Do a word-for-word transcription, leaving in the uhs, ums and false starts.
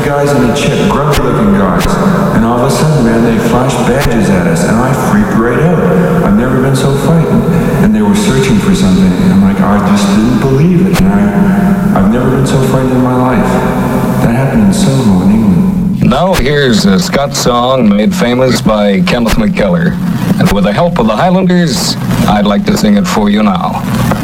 guys and a chick, grubby-looking guys. And all of a sudden, man, they flashed badges at us, and I freaked right out. I've never been so frightened. And they were searching for something. And I'm like, I just didn't believe it. And I, I've never been so frightened in my life. That happened in Soho, in England. Now here's a Scots song made famous by Kenneth McKellar. And with the help of the Highlanders, I'd like to sing it for you now.